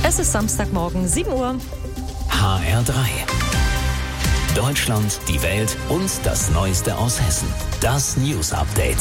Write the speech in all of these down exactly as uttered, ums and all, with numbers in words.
Es ist Samstagmorgen, sieben Uhr. H R drei. Deutschland, die Welt und das Neueste aus Hessen. Das News Update.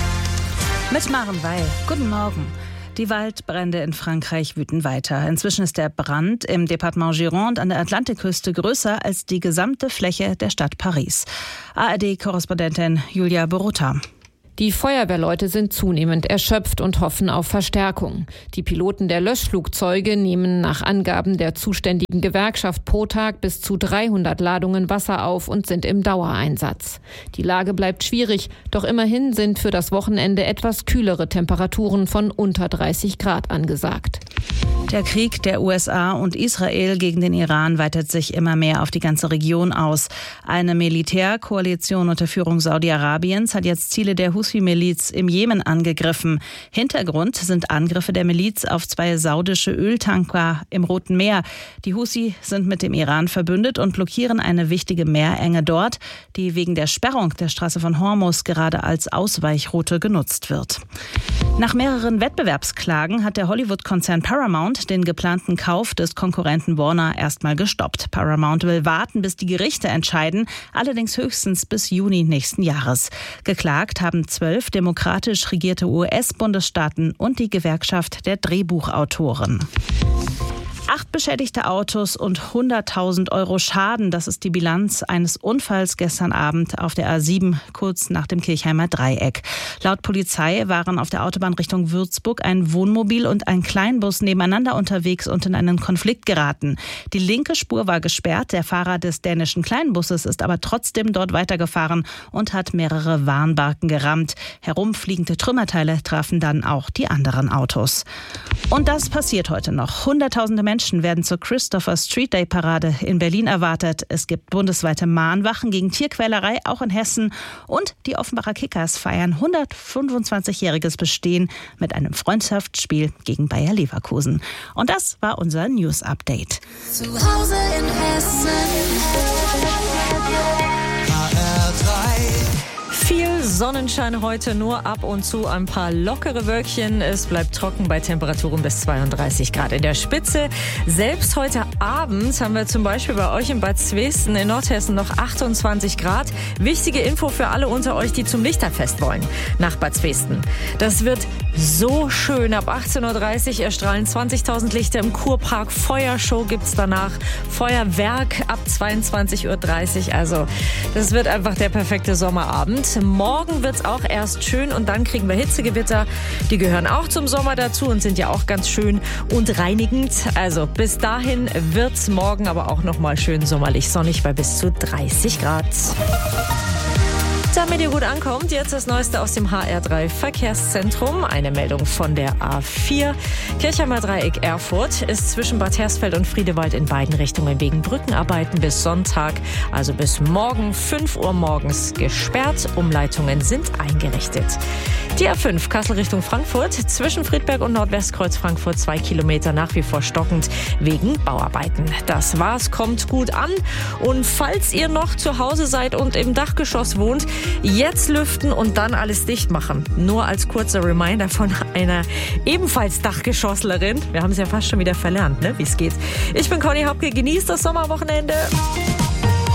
Mit Maren Weil. Guten Morgen. Die Waldbrände in Frankreich wüten weiter. Inzwischen ist der Brand im Departement Gironde an der Atlantikküste größer als die gesamte Fläche der Stadt Paris. A R D-Korrespondentin Julia Borota. Die Feuerwehrleute sind zunehmend erschöpft und hoffen auf Verstärkung. Die Piloten der Löschflugzeuge nehmen nach Angaben der zuständigen Gewerkschaft pro Tag bis zu dreihundert Ladungen Wasser auf und sind im Dauereinsatz. Die Lage bleibt schwierig, doch immerhin sind für das Wochenende etwas kühlere Temperaturen von unter dreißig Grad angesagt. Der Krieg der U S A und Israel gegen den Iran weitet sich immer mehr auf die ganze Region aus. Eine Militärkoalition unter Führung Saudi-Arabiens hat jetzt Ziele der Huthi-Miliz im Jemen angegriffen. Hintergrund sind Angriffe der Miliz auf zwei saudische Öltanker im Roten Meer. Die Huthi sind mit dem Iran verbündet und blockieren eine wichtige Meerenge dort, die wegen der Sperrung der Straße von Hormuz gerade als Ausweichroute genutzt wird. Nach mehreren Wettbewerbsklagen hat der Hollywood-Konzern Paramount den geplanten Kauf des Konkurrenten Warner erstmal gestoppt. Paramount will warten, bis die Gerichte entscheiden, allerdings höchstens bis Juni nächsten Jahres. Geklagt haben zwölf demokratisch regierte U S-Bundesstaaten und die Gewerkschaft der Drehbuchautoren. Acht beschädigte Autos und hunderttausend Euro Schaden. Das ist die Bilanz eines Unfalls gestern Abend auf der A sieben, kurz nach dem Kirchheimer Dreieck. Laut Polizei waren auf der Autobahn Richtung Würzburg ein Wohnmobil und ein Kleinbus nebeneinander unterwegs und in einen Konflikt geraten. Die linke Spur war gesperrt. Der Fahrer des dänischen Kleinbusses ist aber trotzdem dort weitergefahren und hat mehrere Warnbarken gerammt. Herumfliegende Trümmerteile trafen dann auch die anderen Autos. Und das passiert heute noch. Hunderttausende Menschen werden zur Christopher Street Day Parade in Berlin erwartet. Es gibt bundesweite Mahnwachen gegen Tierquälerei, auch in Hessen. Und die Offenbacher Kickers feiern hundertfünfundzwanzigjähriges Bestehen mit einem Freundschaftsspiel gegen Bayer Leverkusen. Und das war unser News Update. Zu Hause in Hessen. H R drei. Viel Sonnenschein heute, nur ab und zu ein paar lockere Wölkchen. Es bleibt trocken bei Temperaturen bis zweiunddreißig Grad in der Spitze. Selbst heute Abend haben wir zum Beispiel bei euch in Bad Zwesten in Nordhessen noch achtundzwanzig Grad. Wichtige Info für alle unter euch, die zum Lichterfest wollen, nach Bad Zwesten. Das wird so schön. Ab achtzehn Uhr dreißig erstrahlen zwanzigtausend Lichter im Kurpark. Feuershow gibt's danach. Feuerwerk ab zweiundzwanzig Uhr dreißig. Also das wird einfach der perfekte Sommerabend. Morgen wird's auch erst schön und dann kriegen wir Hitzegewitter. Die gehören auch zum Sommer dazu und sind ja auch ganz schön und reinigend. Also bis dahin wird's morgen aber auch noch mal schön sommerlich sonnig bei bis zu dreißig Grad. Damit ihr gut ankommt, jetzt das Neueste aus dem H R drei Verkehrszentrum. Eine Meldung von der A vier. Kirchheimer Dreieck Erfurt ist zwischen Bad Hersfeld und Friedewald in beiden Richtungen wegen Brückenarbeiten bis Sonntag, also bis morgen fünf Uhr morgens gesperrt. Umleitungen sind eingerichtet. Die A fünf Kassel Richtung Frankfurt zwischen Friedberg und Nordwestkreuz Frankfurt zwei Kilometer nach wie vor stockend wegen Bauarbeiten. Das war's, kommt gut an. Und falls ihr noch zu Hause seid und im Dachgeschoss wohnt, jetzt lüften und dann alles dicht machen. Nur als kurzer Reminder von einer ebenfalls Dachgeschosslerin. Wir haben es ja fast schon wieder verlernt, ne, wie es geht. Ich bin Conny Hopke, genießt das Sommerwochenende.